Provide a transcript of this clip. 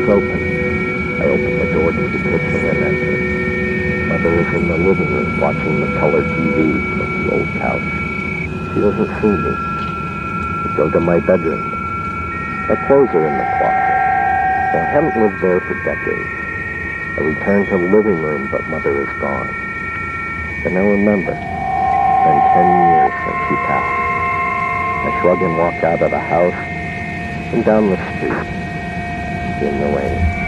was open. I opened the door to the kitchen and entered. Mother is in the living room watching the color TV from the old couch. She doesn't see me. I go to my bedroom. My clothes are in the closet. So I haven't lived there for decades. I return to the living room, but Mother is gone. Then I remember. It's been 10 years since she passed. I shrug and walk out of the house and down the street in the rain.